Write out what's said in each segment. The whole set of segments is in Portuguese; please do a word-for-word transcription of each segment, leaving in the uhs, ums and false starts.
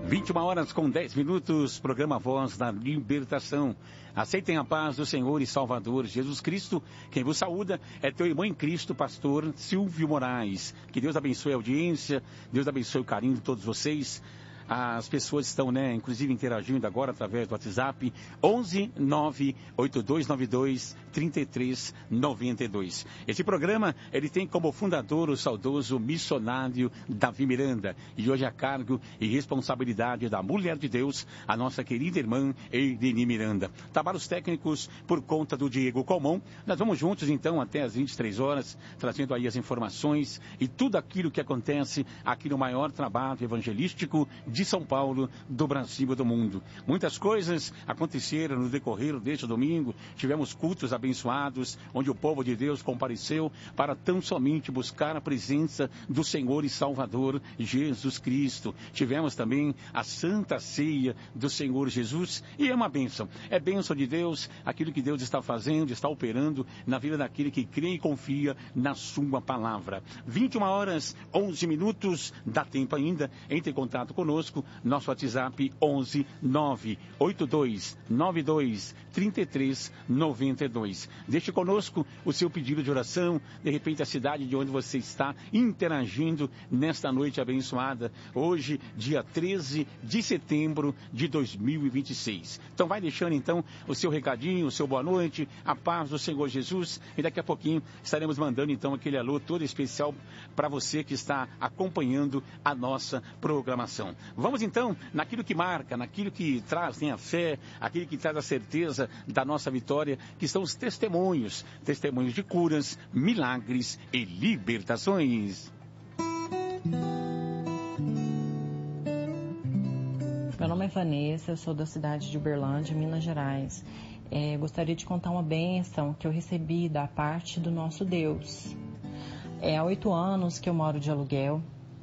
vinte e uma horas com dez minutos, programa Voz da Libertação. Aceitem a paz do Senhor e Salvador Jesus Cristo. Quem vos saúda é teu irmão em Cristo, pastor Silvio Moraes. Que Deus abençoe a audiência, Deus abençoe o carinho de todos vocês. As pessoas estão, né, inclusive interagindo agora através do WhatsApp, onze nove oito dois nove dois três três nove dois. Esse programa, ele tem como fundador o saudoso missionário Davi Miranda, e hoje a cargo e responsabilidade da Mulher de Deus, a nossa querida irmã Eideni Miranda. Trabalhos técnicos por conta do Diego Colmon. Nós vamos juntos, então, até às vinte e três horas, trazendo aí as informações e tudo aquilo que acontece aqui no maior trabalho evangelístico de de São Paulo, do Brasil e do mundo. Muitas coisas aconteceram no decorrer deste domingo. Tivemos cultos abençoados, onde o povo de Deus compareceu para tão somente buscar a presença do Senhor e Salvador Jesus Cristo. Tivemos também a Santa Ceia do Senhor Jesus, e é uma bênção. É bênção de Deus, aquilo que Deus está fazendo, está operando na vida daquele que crê e confia na sua palavra. vinte e uma horas, onze minutos, dá tempo ainda. Entre em contato conosco. Nosso WhatsApp onze nove oito dois nove dois três três nove dois. Deixe conosco o seu pedido de oração, de repente a cidade de onde você está interagindo nesta noite abençoada, hoje, dia treze de setembro de dois mil e vinte e seis. Então vai deixando então o seu recadinho, o seu boa noite, a paz do Senhor Jesus, e daqui a pouquinho estaremos mandando então aquele alô todo especial para você que está acompanhando a nossa programação. Vamos então naquilo que marca, naquilo que traz né, a fé, aquilo que traz a certeza da nossa vitória, que são os testemunhos, testemunhos de curas, milagres e libertações. Meu nome é Vanessa, eu sou da cidade de Uberlândia, Minas Gerais. É, gostaria de contar uma bênção que eu recebi da parte do nosso Deus. É, há oito anos que eu moro de aluguel.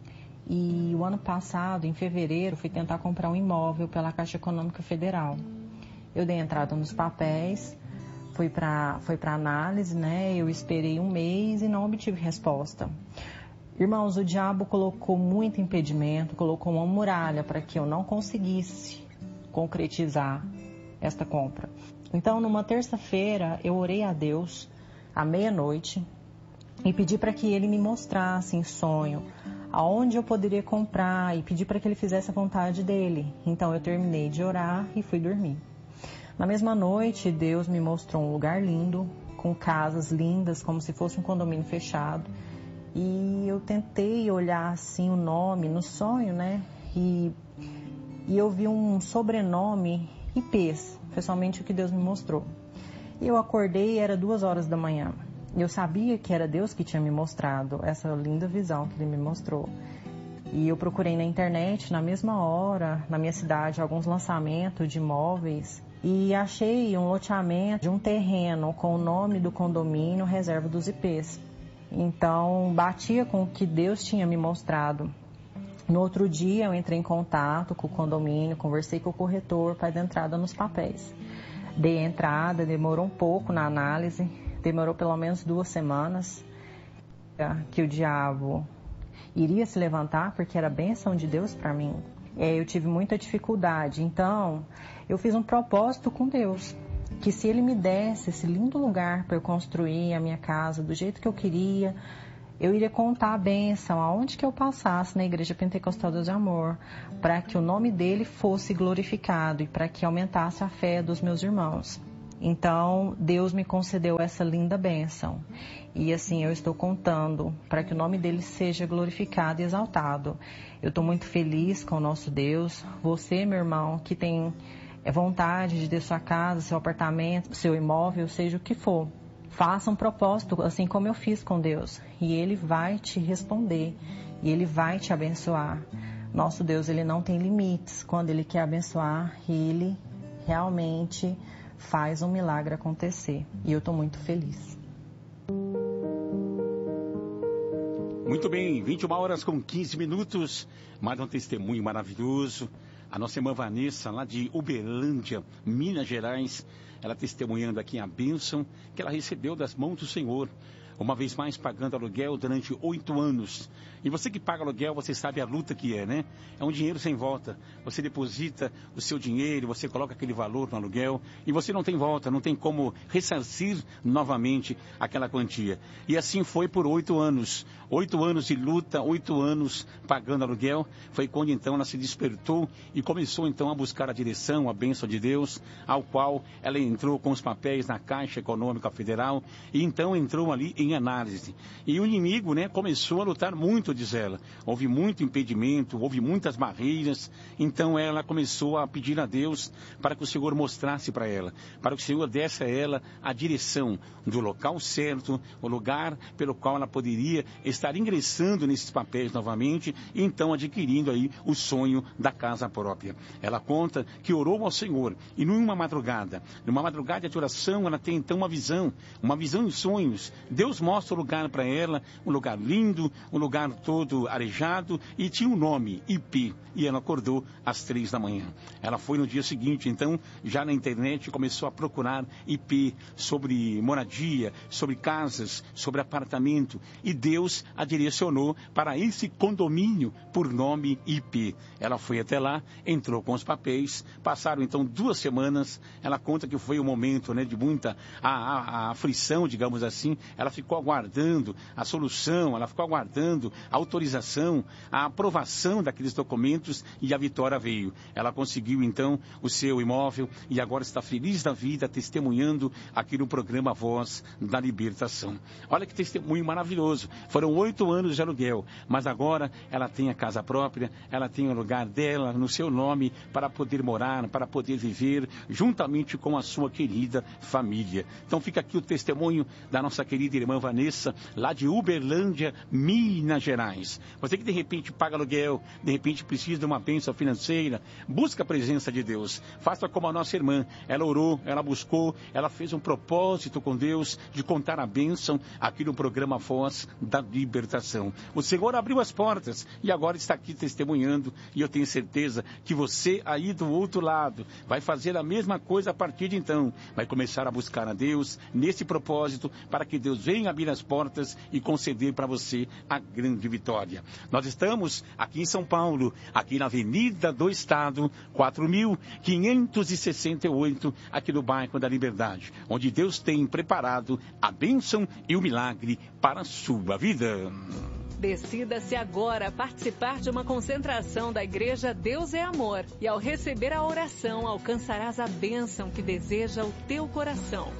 E o ano passado, em fevereiro, fui tentar comprar um imóvel pela Caixa Econômica Federal. Eu dei entrada nos papéis, fui para foi para análise, né? Eu esperei um mês e não obtive resposta. Irmãos, o diabo colocou muito impedimento, colocou uma muralha para que eu não conseguisse concretizar esta compra. Então, numa terça-feira, eu orei a Deus à meia-noite e pedi para que Ele me mostrasse em sonho aonde eu poderia comprar e pedi para que Ele fizesse a vontade dEle. Então eu terminei de orar e fui dormir. Na mesma noite, Deus me mostrou um lugar lindo, com casas lindas, como se fosse um condomínio fechado. E eu tentei olhar assim o nome no sonho, né? E, e eu vi um sobrenome I Pês, foi somente o que Deus me mostrou. E eu acordei e era duas horas da manhã. Eu sabia que era Deus que tinha me mostrado essa linda visão que Ele me mostrou. E eu procurei na internet, na mesma hora, na minha cidade, alguns lançamentos de imóveis. E achei um loteamento de um terreno com o nome do condomínio Reserva dos I Pês. Então, batia com o que Deus tinha me mostrado. No outro dia, eu entrei em contato com o condomínio, conversei com o corretor para dar entrada nos papéis. Dei a entrada, demorou um pouco na análise. Demorou pelo menos duas semanas que o diabo iria se levantar, porque era bênção de Deus para mim. Eu tive muita dificuldade, então eu fiz um propósito com Deus, que se Ele me desse esse lindo lugar para eu construir a minha casa do jeito que eu queria, eu iria contar a bênção aonde que eu passasse na Igreja Pentecostal Deus de Amor, para que o nome dEle fosse glorificado e para que aumentasse a fé dos meus irmãos. Então, Deus me concedeu essa linda bênção. E assim, eu estou contando para que o nome dele seja glorificado e exaltado. Eu estou muito feliz com o nosso Deus. Você, meu irmão, que tem vontade de ter sua casa, seu apartamento, seu imóvel, seja o que for, faça um propósito, assim como eu fiz com Deus. E Ele vai te responder. E Ele vai te abençoar. Nosso Deus, Ele não tem limites. Quando Ele quer abençoar, Ele realmente faz um milagre acontecer. E eu estou muito feliz. Muito bem, vinte e uma horas com quinze minutos. Mais um testemunho maravilhoso. A nossa irmã Vanessa, lá de Uberlândia, Minas Gerais, ela testemunhando aqui a bênção que ela recebeu das mãos do Senhor. uma vez mais pagando aluguel durante oito anos. E você que paga aluguel, você sabe a luta que é, né? É um dinheiro sem volta. Você deposita o seu dinheiro, você coloca aquele valor no aluguel e você não tem volta, não tem como ressarcir novamente aquela quantia. E assim foi por oito anos. Oito anos de luta, oito anos pagando aluguel. Foi quando então ela se despertou e começou então a buscar a direção, a bênção de Deus, ao qual ela entrou com os papéis na Caixa Econômica Federal e então entrou ali em análise. E o inimigo, né, começou a lutar muito, diz ela. Houve muito impedimento, houve muitas barreiras. Então ela começou a pedir a Deus para que o Senhor mostrasse para ela, para que o Senhor desse a ela a direção do local certo, o lugar pelo qual ela poderia estar ingressando nesses papéis novamente e então adquirindo aí o sonho da casa própria. Ela conta que orou ao Senhor e numa madrugada, numa madrugada de oração, ela tem então uma visão, uma visão em sonhos. Deus mostra o lugar para ela, um lugar lindo, um lugar todo arejado e tinha um nome, I P, e ela acordou às três da manhã. Ela foi no dia seguinte, então, já na internet, começou a procurar I P sobre moradia, sobre casas, sobre apartamento, e Deus a direcionou para esse condomínio por nome I P. Ela foi até lá, entrou com os papéis, passaram então duas semanas, ela conta que foi um momento, né, de muita a, a, a aflição, digamos assim, ela ficou aguardando a solução, ela ficou aguardando a autorização, a aprovação daqueles documentos e a vitória veio. Ela conseguiu então o seu imóvel e agora está feliz da vida, testemunhando aqui no programa Voz da Libertação. Olha que testemunho maravilhoso. Foram oito anos de aluguel, mas agora ela tem a casa própria, ela tem o lugar dela no seu nome para poder morar, para poder viver juntamente com a sua querida família. Então fica aqui o testemunho da nossa querida irmã Vanessa, lá de Uberlândia, Minas Gerais. Você que de repente paga aluguel, de repente precisa de uma bênção financeira, busca a presença de Deus. Faça como a nossa irmã. Ela orou, ela buscou, ela fez um propósito com Deus de contar a bênção aqui no programa Voz da Libertação. O Senhor abriu as portas e agora está aqui testemunhando e eu tenho certeza que você aí do outro lado vai fazer a mesma coisa a partir de então. Vai começar a buscar a Deus nesse propósito para que Deus venha abrir as portas e conceder para você a grande vitória. Nós estamos aqui em São Paulo, aqui na Avenida do Estado, quatro mil quinhentos e sessenta e oito, aqui no bairro da Liberdade, onde Deus tem preparado a bênção e o milagre para a sua vida. Decida-se agora a participar de uma concentração da Igreja Deus é Amor e ao receber a oração alcançarás a bênção que deseja o teu coração.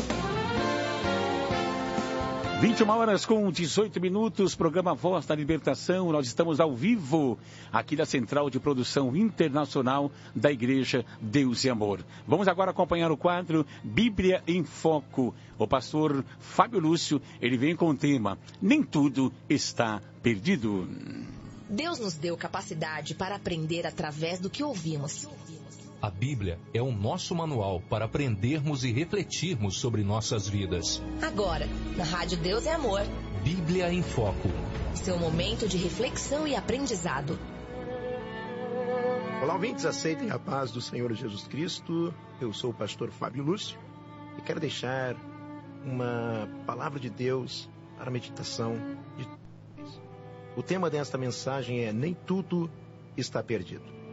vinte e uma horas com dezoito minutos, programa Voz da Libertação. Nós estamos ao vivo aqui da Central de Produção Internacional da Igreja Deus e Amor. Vamos agora acompanhar o quadro Bíblia em Foco. O pastor Fábio Lúcio, ele vem com o tema Nem Tudo Está Perdido. Deus nos deu capacidade para aprender através do que ouvimos. A Bíblia é o nosso manual para aprendermos e refletirmos sobre nossas vidas. Agora, na Rádio Deus é Amor. Bíblia em Foco. Seu momento de reflexão e aprendizado. Olá, ouvintes, aceitem a paz do Senhor Jesus Cristo. Eu sou o pastor Fábio Lúcio e quero deixar uma palavra de Deus para a meditação de todos. O tema desta mensagem é Nem Tudo Está Perdido.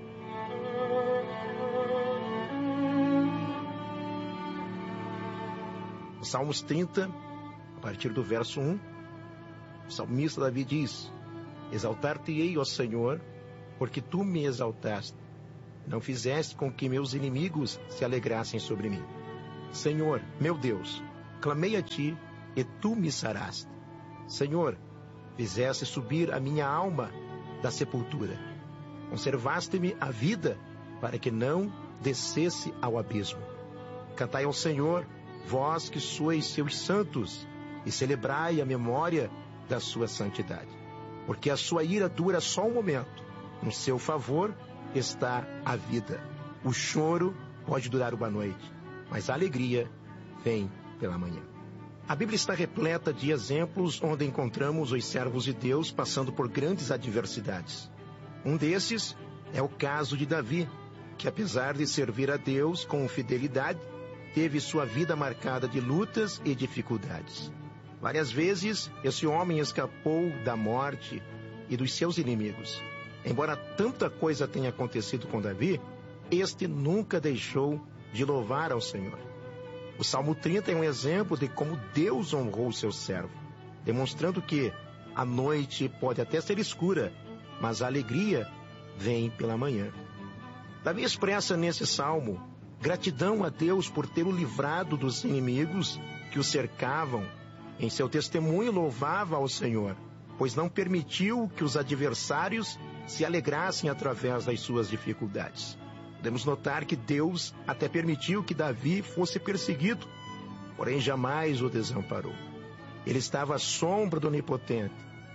Salmos trinta, a partir do verso um, o salmista Davi diz: Exaltar-te-ei, ó Senhor, porque tu me exaltaste. Não fizeste com que meus inimigos se alegrassem sobre mim. Senhor, meu Deus, clamei a ti e tu me saraste. Senhor, fizeste subir a minha alma da sepultura. Conservaste-me a vida para que não descesse ao abismo. Cantai ao Senhor, vós que sois seus santos, e celebrai a memória da sua santidade. Porque a sua ira dura só um momento, no seu favor está a vida. O choro pode durar uma noite, mas a alegria vem pela manhã. A Bíblia está repleta de exemplos onde encontramos os servos de Deus passando por grandes adversidades. Um desses é o caso de Davi, que apesar de servir a Deus com fidelidade, teve sua vida marcada de lutas e dificuldades. Várias vezes, esse homem escapou da morte e dos seus inimigos. Embora tanta coisa tenha acontecido com Davi, este nunca deixou de louvar ao Senhor. O Salmo trinta é um exemplo de como Deus honrou o seu servo, demonstrando que a noite pode até ser escura, mas a alegria vem pela manhã. Davi expressa nesse salmo gratidão a Deus por tê-lo livrado dos inimigos que o cercavam. Em seu testemunho louvava ao Senhor, pois não permitiu que os adversários se alegrassem através das suas dificuldades. Podemos notar que Deus até permitiu que Davi fosse perseguido, porém jamais o desamparou. Ele estava à sombra do Onipotente,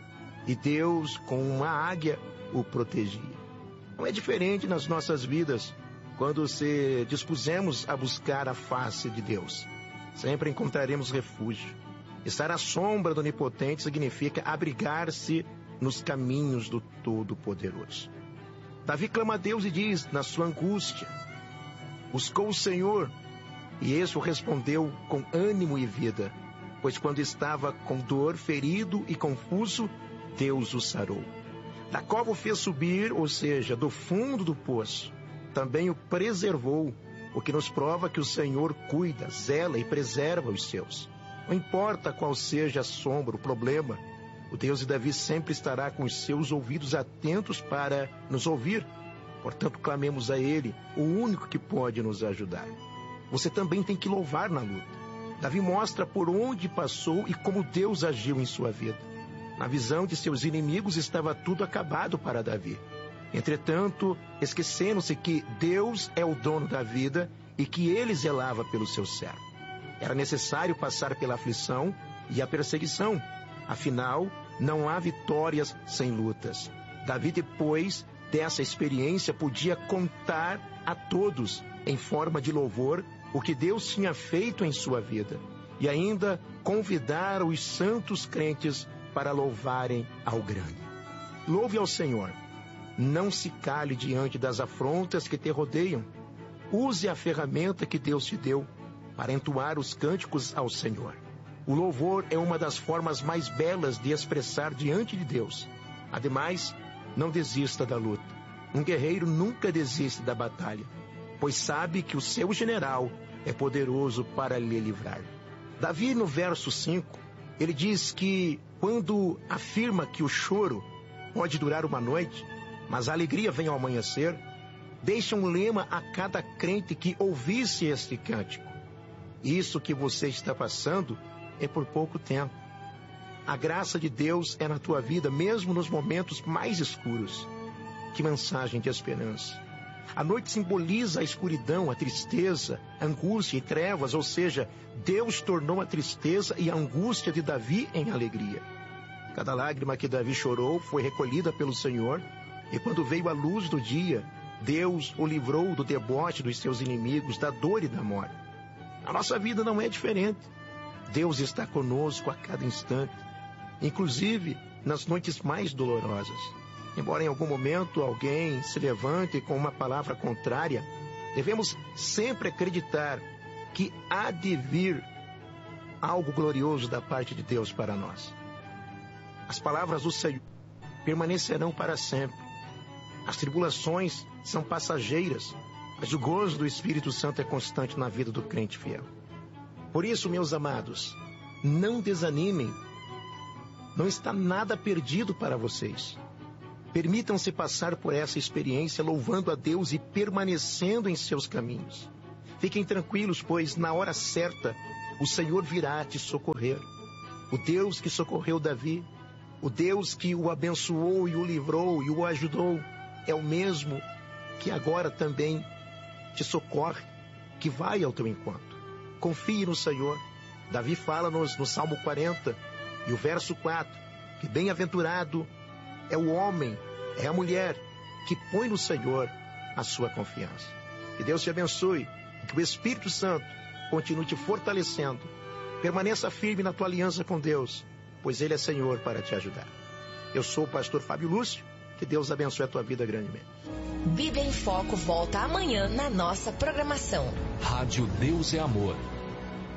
e Deus, com uma águia, o protegia. Não é diferente nas nossas vidas, quando se dispusemos a buscar a face de Deus. Sempre encontraremos refúgio. Estar à sombra do Onipotente significa abrigar-se nos caminhos do Todo-Poderoso. Davi clama a Deus e diz, na sua angústia, buscou o Senhor, e esse o respondeu com ânimo e vida, pois quando estava com dor, ferido e confuso, Deus o sarou. Da cova o fez subir, ou seja, do fundo do poço. Também o preservou, o que nos prova que o Senhor cuida, zela e preserva os seus. Não importa qual seja a sombra, o problema, o Deus de Davi sempre estará com os seus ouvidos atentos para nos ouvir. Portanto, clamemos a Ele, o único que pode nos ajudar. Você também tem que louvar na luta. Davi mostra por onde passou e como Deus agiu em sua vida. Na visão de seus inimigos estava tudo acabado para Davi. Entretanto, esquecendo-se que Deus é o dono da vida e que Ele zelava pelo seu servo. Era necessário passar pela aflição e a perseguição. Afinal, não há vitórias sem lutas. Davi, depois dessa experiência, podia contar a todos, em forma de louvor, o que Deus tinha feito em sua vida. E ainda convidar os santos crentes para louvarem ao grande. Louve ao Senhor. Não se cale diante das afrontas que te rodeiam. Use a ferramenta que Deus te deu para entoar os cânticos ao Senhor. O louvor é uma das formas mais belas de expressar diante de Deus. Ademais, não desista da luta. Um guerreiro nunca desiste da batalha, pois sabe que o seu general é poderoso para lhe livrar. Davi, no verso cinco, ele diz que quando afirma que o choro pode durar uma noite, mas a alegria vem ao amanhecer, deixa um lema a cada crente que ouvisse este cântico. Isso que você está passando é por pouco tempo. A graça de Deus é na tua vida, mesmo nos momentos mais escuros. Que mensagem de esperança. A noite simboliza a escuridão, a tristeza, a angústia e trevas, ou seja, Deus tornou a tristeza e a angústia de Davi em alegria. Cada lágrima que Davi chorou foi recolhida pelo Senhor, e quando veio a luz do dia, Deus o livrou do deboche dos seus inimigos, da dor e da morte. A nossa vida não é diferente. Deus está conosco a cada instante, inclusive nas noites mais dolorosas. Embora em algum momento alguém se levante com uma palavra contrária, devemos sempre acreditar que há de vir algo glorioso da parte de Deus para nós. As palavras do Senhor permanecerão para sempre. As tribulações são passageiras, mas o gozo do Espírito Santo é constante na vida do crente fiel. Por isso, meus amados, não desanimem. Não está nada perdido para vocês. Permitam-se passar por essa experiência louvando a Deus e permanecendo em seus caminhos. Fiquem tranquilos, pois na hora certa o Senhor virá te socorrer. O Deus que socorreu Davi, o Deus que o abençoou e o livrou e o ajudou, é o mesmo que agora também te socorre, que vai ao teu encontro. Confie no Senhor. Davi fala-nos no Salmo quarenta e o verso quatro, que bem-aventurado é o homem, é a mulher que põe no Senhor a sua confiança. Que Deus te abençoe e que o Espírito Santo continue te fortalecendo. Permaneça firme na tua aliança com Deus, pois Ele é Senhor para te ajudar. Eu sou o pastor Fábio Lúcio. Que Deus abençoe a tua vida grandemente. Bíblia em Foco volta amanhã na nossa programação. Rádio Deus é Amor.